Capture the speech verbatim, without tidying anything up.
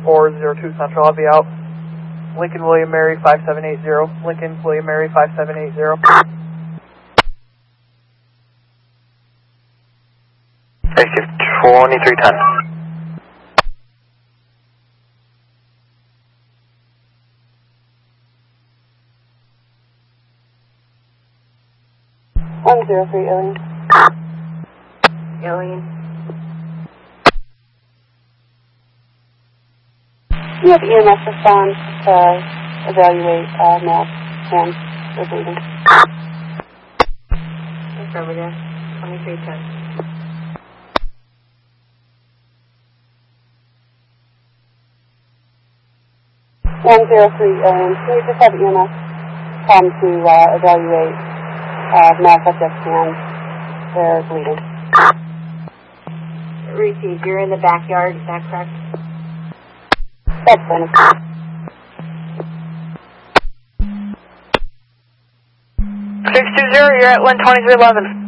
four zero two Central. I'll be out. Lincoln William Mary five seven eight zero. Lincoln William Mary five seven eight zero. Basic twenty-three ten. one zero three Alien. Alien. You have E M S response to evaluate uh, mouth, hands, or breathing. Affirmative. twenty-three ten. one zero three Alien. Can you just have E M S come to uh, evaluate uh, mouth, subject, hands, they're bleeding? Received. You're in the backyard, is that correct? That's fine. six two zero, you're at one twenty-three eleven.